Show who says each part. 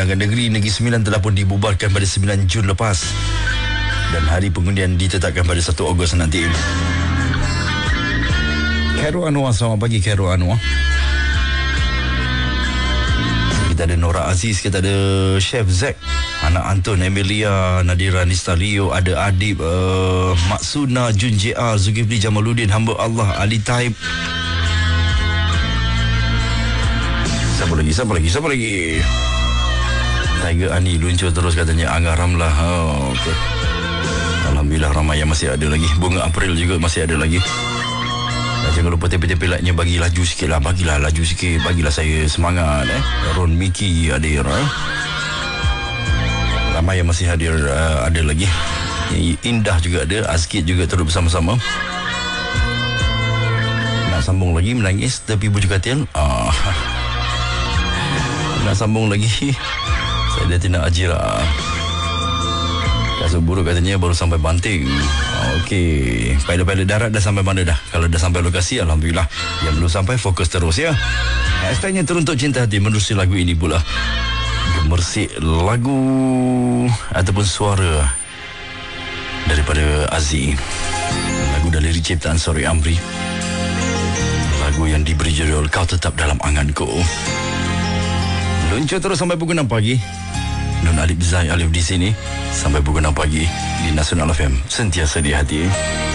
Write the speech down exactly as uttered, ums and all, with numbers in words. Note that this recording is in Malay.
Speaker 1: Undangan Negeri Negeri Sembilan telah pun dibubarkan pada sembilan Jun lepas dan hari pengundian ditetapkan pada satu Ogos nanti. Khairul Anwar, selamat pagi Khairul Anwar. Kita ada Nora Aziz, kita ada Chef Zack, anak Anton, Emilia, Nadira Nista Rio, ada Adib, uh, Maksuna, Jun J R, Zulkifli Jamaluddin, Hamba Allah, Ali Taib. Siapa lagi, siapa lagi, siapa lagi? Tiger Ani luncur terus katanya. Angah Ramlah. Oh, okay. Alhamdulillah ramai yang masih ada lagi. Bunga April juga masih ada lagi. Dan jangan lupa tepi-tepi like-nya bagi laju sikit lah. Bagilah laju sikit. Bagilah saya semangat eh. Ron Miki hadir eh. Ramai yang masih hadir uh, ada lagi. Indah juga ada. Azkid juga turut bersama-sama. Nak sambung lagi menangis tepi bujuk katil. Ah. Nak sambung lagi. Saya dah tidak ajira. Kasut buruk katanya baru sampai Banting. Okey. Pilot-pilot darat dah sampai mana dah? Kalau dah sampai lokasi, Alhamdulillah. Yang belum sampai, fokus terus ya. Hashtagnya Teruntuk Cinta Hati menerusi lagu ini pula. Gemersik lagu ataupun suara daripada Aziz. Lagu dari ciptaan Sorry Amri. Lagu yang diberi judul Kau Tetap Dalam Anganku. Luncur terus sampai pukul enam pagi. Nun Alif Zai Alif di sini sampai pukul enam pagi di Nasional F M. Sentiasa di hati.